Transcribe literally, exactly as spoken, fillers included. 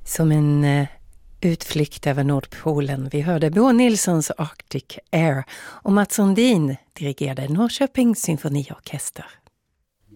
Som en eh, utflykt över Nordpolen. Vi hörde Bo Nilssons Arctic Air och Mats Sundin dirigerade Norrköpings symfoniorkester.